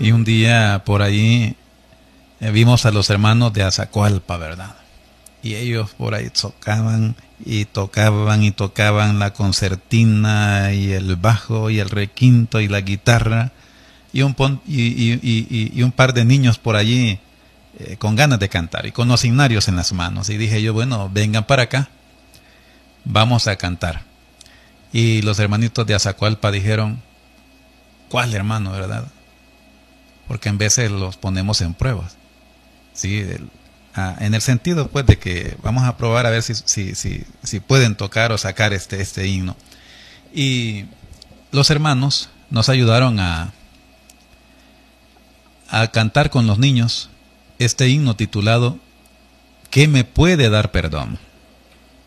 Y un día por ahí vimos a los hermanos de Azacualpa, ¿verdad? Y ellos por ahí tocaban y tocaban y tocaban la concertina y el bajo y el requinto y la guitarra y un par de niños por allí con ganas de cantar y con los himnarios en las manos. Y dije yo, bueno, vengan para acá, vamos a cantar. Y los hermanitos de Azacualpa dijeron, ¿cuál hermano, verdad? Porque en veces los ponemos en pruebas, ¿sí? En el sentido pues de que vamos a probar a ver si pueden tocar o sacar este himno. Y los hermanos nos ayudaron a cantar con los niños este himno titulado ¿Qué me puede dar perdón?